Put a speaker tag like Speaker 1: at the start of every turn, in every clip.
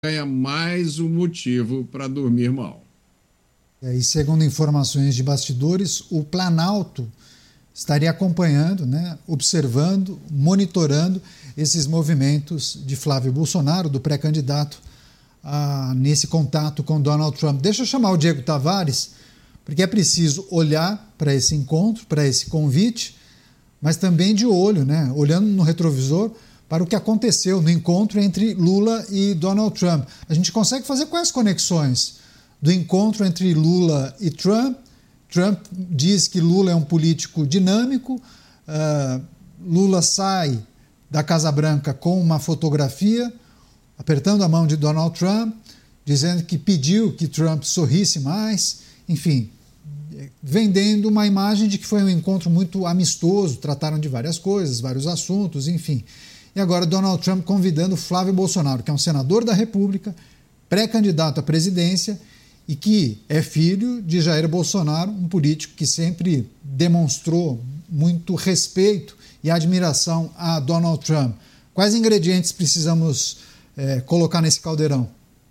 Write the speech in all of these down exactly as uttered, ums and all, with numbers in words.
Speaker 1: ganha mais um motivo para dormir mal.
Speaker 2: E segundo informações de bastidores, o Planalto estaria acompanhando, né, observando, monitorando esses movimentos de Flávio Bolsonaro, do pré-candidato, a, nesse contato com Donald Trump. Deixa eu chamar o Diego Tavares, porque é preciso olhar para esse encontro, para esse convite, mas também de olho, né, olhando no retrovisor, para o que aconteceu no encontro entre Lula e Donald Trump. A gente consegue fazer quais conexões do encontro entre Lula e Trump? Trump diz que Lula é um político dinâmico, uh, Lula sai da Casa Branca com uma fotografia, apertando a mão de Donald Trump, dizendo que pediu que Trump sorrisse mais, enfim, vendendo uma imagem de que foi um encontro muito amistoso, trataram de várias coisas, vários assuntos, enfim. E agora Donald Trump convidando Flávio Bolsonaro, que é um senador da República, pré-candidato à presidência e que é filho de Jair Bolsonaro, um político que sempre demonstrou muito respeito e admiração a Donald Trump. Quais ingredientes precisamos é, colocar nesse caldeirão?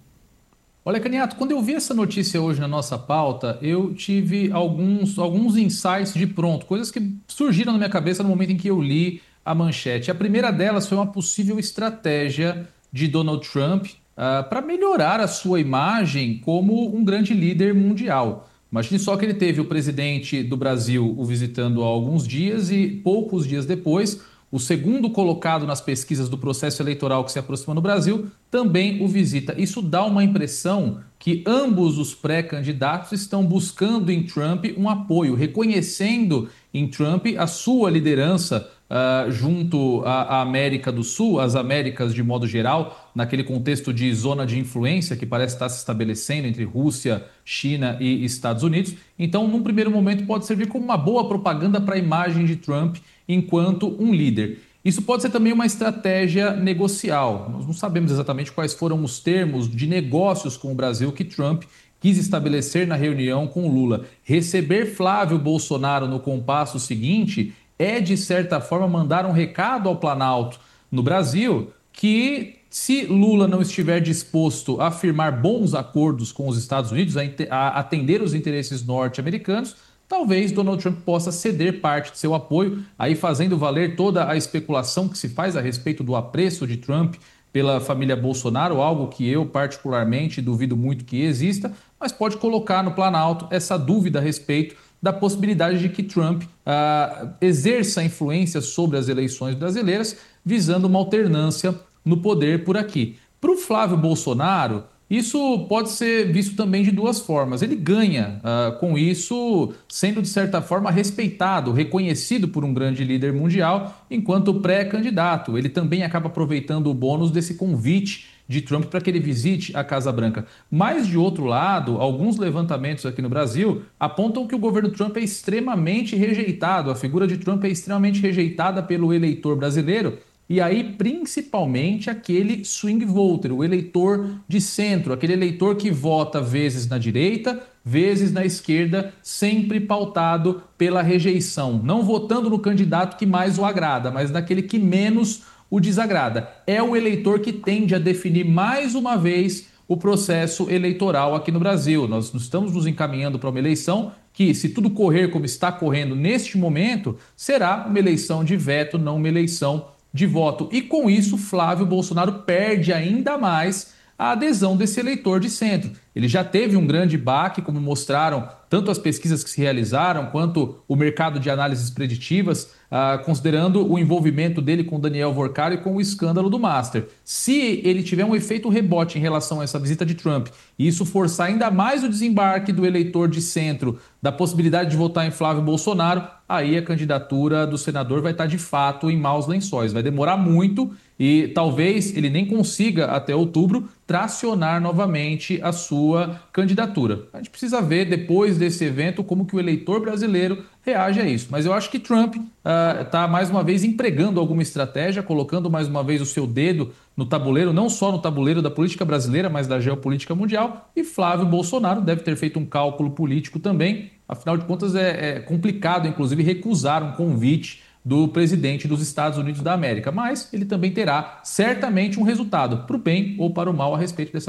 Speaker 3: Olha, Caniato, quando eu vi essa notícia hoje na nossa pauta, eu tive alguns, alguns insights de pronto, coisas que surgiram na minha cabeça no momento em que eu li a manchete. A primeira delas foi uma possível estratégia de Donald Trump uh, para melhorar a sua imagem como um grande líder mundial. Imagine só que ele teve o presidente do Brasil o visitando há alguns dias e poucos dias depois, o segundo colocado nas pesquisas do processo eleitoral que se aproxima no Brasil também o visita. Isso dá uma impressão que ambos os pré-candidatos estão buscando em Trump um apoio, reconhecendo em Trump a sua liderança uh, junto à, à América do Sul, às Américas de modo geral, naquele contexto de zona de influência que parece estar se estabelecendo entre Rússia, China e Estados Unidos. Então, num primeiro momento, pode servir como uma boa propaganda para a imagem de Trump enquanto um líder. Isso pode ser também uma estratégia negocial. Nós não sabemos exatamente quais foram os termos de negócios com o Brasil que Trump quis estabelecer na reunião com Lula. Receber Flávio Bolsonaro no compasso seguinte é, de certa forma, mandar um recado ao Planalto no Brasil que, se Lula não estiver disposto a firmar bons acordos com os Estados Unidos, a atender os interesses norte-americanos, talvez Donald Trump possa ceder parte de seu apoio, aí fazendo valer toda a especulação que se faz a respeito do apreço de Trump pela família Bolsonaro, algo que eu particularmente duvido muito que exista, mas pode colocar no Planalto essa dúvida a respeito da possibilidade de que Trump ah, exerça influência sobre as eleições brasileiras, visando uma alternância no poder por aqui. Para o Flávio Bolsonaro, isso pode ser visto também de duas formas. Ele ganha uh, com isso, sendo de certa forma respeitado, reconhecido por um grande líder mundial, enquanto pré-candidato. Ele também acaba aproveitando o bônus desse convite de Trump para que ele visite a Casa Branca. Mas, de outro lado, alguns levantamentos aqui no Brasil apontam que o governo Trump é extremamente rejeitado, a figura de Trump é extremamente rejeitada pelo eleitor brasileiro. E aí, principalmente, aquele swing voter, o eleitor de centro, aquele eleitor que vota vezes na direita, vezes na esquerda, sempre pautado pela rejeição, não votando no candidato que mais o agrada, mas naquele que menos o desagrada. É o eleitor que tende a definir mais uma vez o processo eleitoral aqui no Brasil. Nós estamos nos encaminhando para uma eleição que, se tudo correr como está correndo neste momento, será uma eleição de veto, não uma eleição de voto. E com isso, Flávio Bolsonaro perde ainda mais a adesão desse eleitor de centro. Ele já teve um grande baque, como mostraram tanto as pesquisas que se realizaram, quanto o mercado de análises preditivas, uh, considerando o envolvimento dele com Daniel Vorcari e com o escândalo do Master. Se ele tiver um efeito rebote em relação a essa visita de Trump, e isso forçar ainda mais o desembarque do eleitor de centro, da possibilidade de votar em Flávio Bolsonaro, aí a candidatura do senador vai estar de fato em maus lençóis. Vai demorar muito e talvez ele nem consiga, até outubro, tracionar novamente a sua candidatura. A gente precisa ver depois desse evento como que o eleitor brasileiro reage a isso. Mas eu acho que Trump está uh, mais uma vez empregando alguma estratégia, colocando mais uma vez o seu dedo no tabuleiro, não só no tabuleiro da política brasileira, mas da geopolítica mundial. E Flávio Bolsonaro deve ter feito um cálculo político também. Afinal de contas, é, é complicado, inclusive, recusar um convite do presidente dos Estados Unidos da América, mas ele também terá certamente um resultado para o bem ou para o mal a respeito dessa